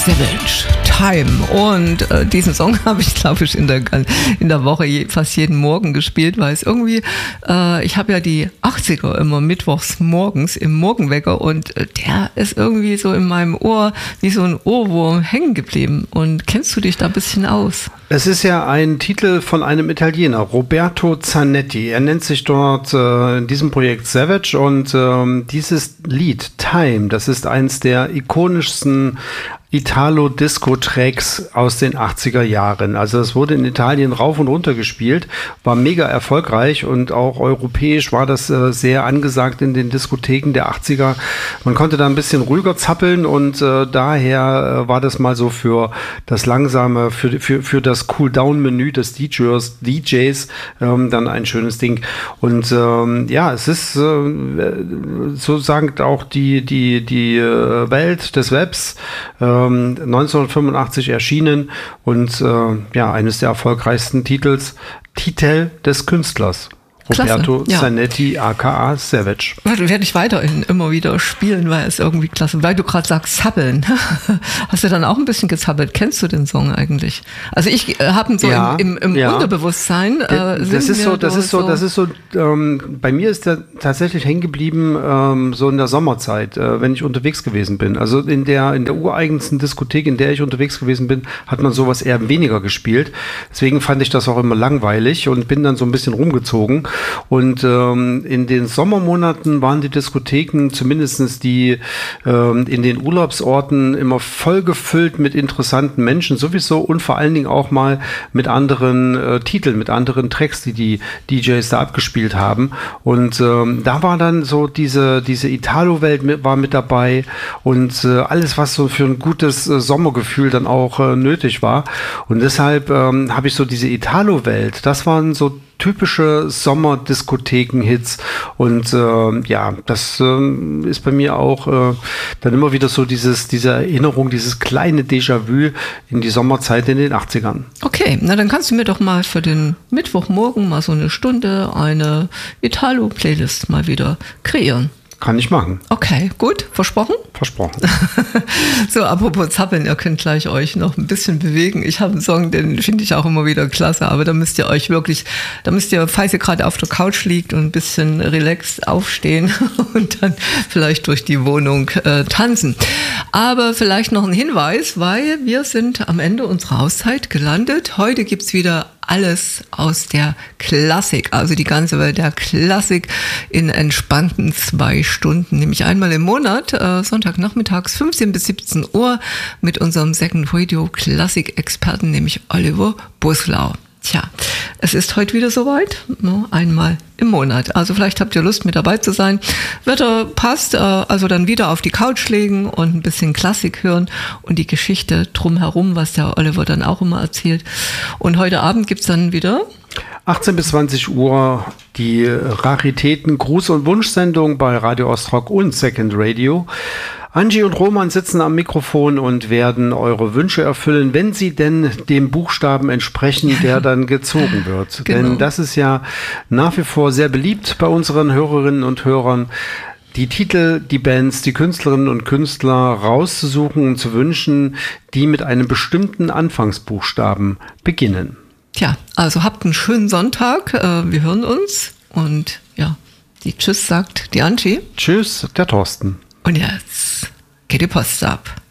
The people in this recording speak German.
Savage, Time. Und diesen Song habe ich, glaube ich, in der Woche fast jeden Morgen gespielt, weil es irgendwie, ich habe ja die 80er immer mittwochs morgens im Morgenwecker und der ist irgendwie so in meinem Ohr wie so ein Ohrwurm hängen geblieben. Und kennst du dich da ein bisschen aus? Es ist ja ein Titel von einem Italiener, Roberto Zanetti. Er nennt sich dort in diesem Projekt Savage und dieses Lied Time, das ist eins der ikonischsten Italo-Disco-Tracks aus den 80er Jahren. Also es wurde in Italien rauf und runter gespielt, war mega erfolgreich und auch europäisch war das sehr angesagt in den Diskotheken der 80er. Man konnte da ein bisschen ruhiger zappeln und daher war das mal so für das langsame, für das Cool-Down-Menü des DJs dann ein schönes Ding. Und ja, es ist so sagt auch die Welt des Webs 1985 erschienen und ja, eines der erfolgreichsten Titel des Künstlers. Roberto Zanetti, aka Savage. Werde ich weiterhin immer wieder spielen, weil es irgendwie klasse. Weil du gerade sagst, zappeln. Hast du dann auch ein bisschen gezappelt? Kennst du den Song eigentlich? Also ich habe ihn so im Unterbewusstsein. Das ist so. Bei mir ist der tatsächlich hängen geblieben so in der Sommerzeit, wenn ich unterwegs gewesen bin. Also in der ureigensten Diskothek, in der ich unterwegs gewesen bin, hat man sowas eher weniger gespielt. Deswegen fand ich das auch immer langweilig und bin dann so ein bisschen rumgezogen. Und in den Sommermonaten waren die Diskotheken, zumindest die in den Urlaubsorten, immer voll gefüllt mit interessanten Menschen sowieso und vor allen Dingen auch mal mit anderen Titeln, mit anderen Tracks, die DJs da abgespielt haben. Und da war dann so diese Italo-Welt war mit dabei und alles, was so für ein gutes Sommergefühl dann auch nötig war. Und deshalb habe ich so diese Italo-Welt, das waren so typische Sommerdiskotheken-Hits und ja, das ist bei mir auch dann immer wieder so diese Erinnerung, dieses kleine Déjà-vu in die Sommerzeit in den 80ern. Okay, na dann kannst du mir doch mal für den Mittwochmorgen mal so eine Stunde eine Italo-Playlist mal wieder kreieren. Kann ich machen. Okay, gut. Versprochen? Versprochen. So, apropos Zappeln, ihr könnt gleich euch noch ein bisschen bewegen. Ich habe einen Song, den finde ich auch immer wieder klasse, aber da müsst ihr, falls ihr gerade auf der Couch liegt und ein bisschen relaxed aufstehen und dann vielleicht durch die Wohnung tanzen. Aber vielleicht noch ein Hinweis, weil wir sind am Ende unserer Auszeit gelandet. Heute gibt's wieder alles aus der Klassik, also die ganze Welt der Klassik in entspannten 2 Stunden, nämlich einmal im Monat, Sonntagnachmittags 15 bis 17 Uhr mit unserem Second Radio Klassik-Experten, nämlich Oliver Buslau. Tja, es ist heute wieder soweit, einmal im Monat. Also vielleicht habt ihr Lust, mit dabei zu sein. Wetter passt, also dann wieder auf die Couch legen und ein bisschen Klassik hören und die Geschichte drumherum, was der Oliver dann auch immer erzählt. Und heute Abend gibt's dann wieder 18 bis 20 Uhr die Raritäten Gruß- und Wunschsendung bei Radio Ostrock und Second Radio. Angie und Roman sitzen am Mikrofon und werden eure Wünsche erfüllen, wenn sie denn dem Buchstaben entsprechen, der dann gezogen wird. Genau. Denn das ist ja nach wie vor sehr beliebt bei unseren Hörerinnen und Hörern, die Titel, die Bands, die Künstlerinnen und Künstler rauszusuchen und zu wünschen, die mit einem bestimmten Anfangsbuchstaben beginnen. Tja, also habt einen schönen Sonntag. Wir hören uns und ja, die Tschüss sagt die Angie. Tschüss, der Thorsten. Und jetzt geht die Post ab.